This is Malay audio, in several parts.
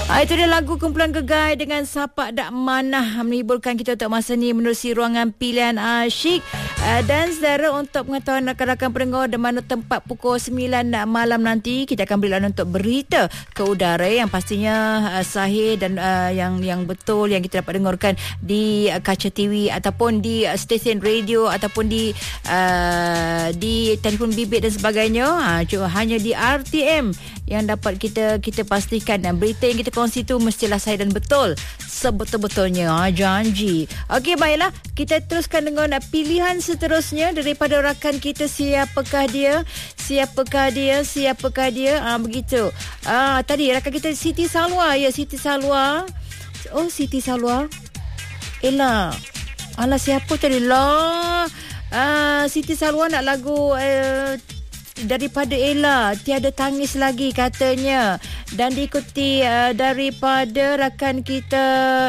Itu dia lagu kumpulan Gegai dengan Sapak Dak Manah menimbulkan kita untuk masa ni menerusi ruangan pilihan asyik. Dan saudara, untuk pengetahuan rakan-rakan pendengar di mana tempat pukul 9 malam nanti kita akan beri laluan untuk berita ke udara yang pastinya sahih dan yang betul yang kita dapat dengarkan di kaca TV ataupun di stesen radio ataupun di telefon bibit dan sebagainya. Hanya di RTM yang dapat kita pastikan, dan berita yang kita kongsi tu mestilah sahih dan betul sebetul-betulnya. Janji. Okey, baiklah, kita teruskan dengan pilihan seterusnya daripada rakan kita. Siapakah dia? Begitu. Tadi rakan kita Siti Salwa. Ya, Siti Salwa. Oh, Siti Salwa. Ella. Alah, siapa tadi lah? Siti Salwa nak lagu daripada Ella, Tiada Tangis Lagi katanya, dan diikuti daripada rakan kita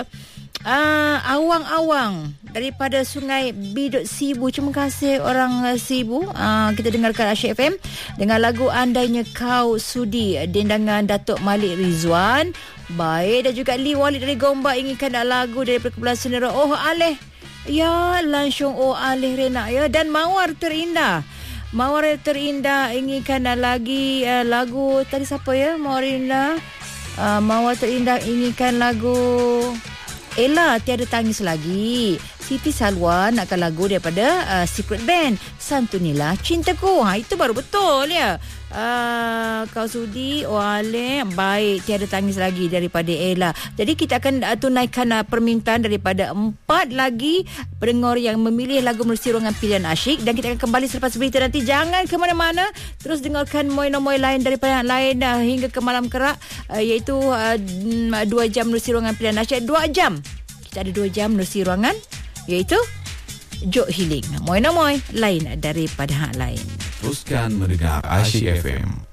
Awang-Awang daripada Sungai Biduk Sibu. Terima kasih orang Sibu. Kita dengarkan Asyik FM dengan lagu Andainya Kau Sudi, dendangan Datuk Malik Rizwan. Baik, dan juga Lee Walid dari Gombak inginkan lagu daripada kumpulan Senera Oh Aleh. Ya, langsung Oh Aleh Renak ya. Dan Mawar Terindah inginkan lagi lagu tadi siapa ya? Mawar Terindah inginkan lagu Ella, Tiada Tangis Lagi. Siti Salwa nakkan lagu daripada Secret Band, Santunilah Cintaku. Itu baru betul ya. Kau Sudi, Oleh, baik, Tiada Tangis Lagi daripada Ella. Jadi kita akan tunaikan permintaan daripada 4 lagi pendengar yang memilih lagu menerusi ruangan pilihan asyik, dan kita akan kembali selepas berita nanti. Jangan ke mana-mana, terus dengarkan moi-moi lain daripada yang lain hingga ke malam kerak, iaitu 2 jam menerusi ruangan pilihan asyik. 2 jam. Kita ada 2 jam menerusi ruangan, iaitu Jok Healing. Moi-moi lain daripada hak lain. Teruskan mendengar Asyik FM.